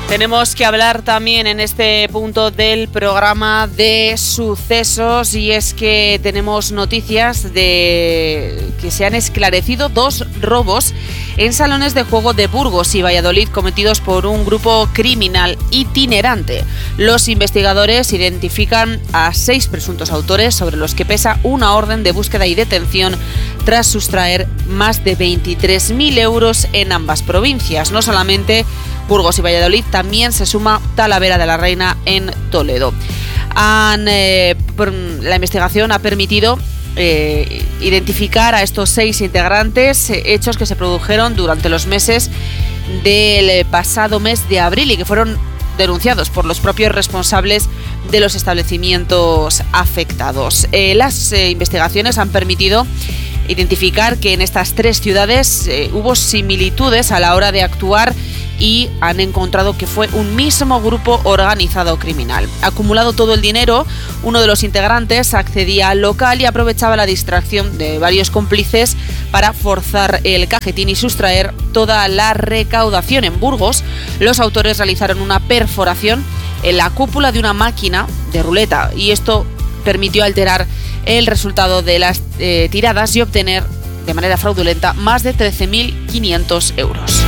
Tenemos que hablar también en este punto del programa de sucesos, y es que tenemos noticias de que se han esclarecido 2 robos en salones de juego de Burgos y Valladolid cometidos por un grupo criminal itinerante. Los investigadores identifican a 6 presuntos autores sobre los que pesa una orden de búsqueda y detención tras sustraer más de 23.000 euros en ambas provincias. No solamente Burgos y Valladolid, también se suma Talavera de la Reina en Toledo. La investigación ha permitido identificar a estos 6 integrantes, hechos que se produjeron durante los meses del pasado mes de abril y que fueron denunciados por los propios responsables de los establecimientos afectados. Las investigaciones han permitido identificar que en estas 3 ciudades hubo similitudes a la hora de actuar y han encontrado que fue un mismo grupo organizado criminal. Acumulado todo el dinero, uno de los integrantes accedía al local y aprovechaba la distracción de varios cómplices para forzar el cajetín y sustraer toda la recaudación. En Burgos, los autores realizaron una perforación en la cúpula de una máquina de ruleta y esto permitió alterar el resultado de las tiradas y obtener de manera fraudulenta más de 13.500 euros.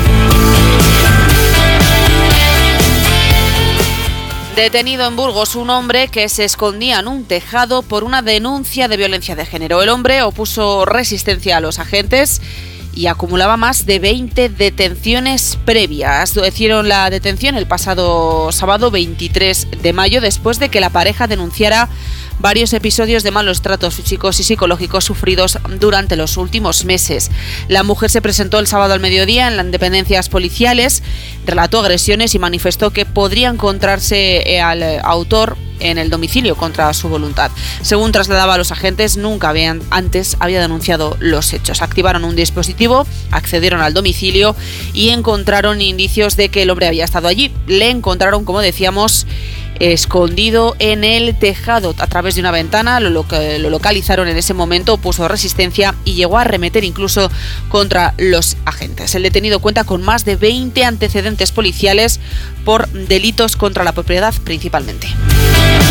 Detenido en Burgos un hombre que se escondía en un tejado por una denuncia de violencia de género. El hombre opuso resistencia a los agentes y acumulaba más de 20 detenciones previas. Hicieron la detención el pasado sábado 23 de mayo después de que la pareja denunciara varios episodios de malos tratos físicos y psicológicos sufridos durante los últimos meses. La mujer se presentó el sábado al mediodía en las dependencias policiales, relató agresiones y manifestó que podría encontrarse al autor en el domicilio contra su voluntad. Según trasladaba a los agentes, nunca antes había denunciado los hechos. Activaron un dispositivo, accedieron al domicilio y encontraron indicios de que el hombre había estado allí. Le encontraron, como decíamos, escondido en el tejado a través de una ventana. Lo localizaron en ese momento, puso resistencia y llegó a arremeter incluso contra los agentes. El detenido cuenta con más de 20 antecedentes policiales por delitos contra la propiedad principalmente.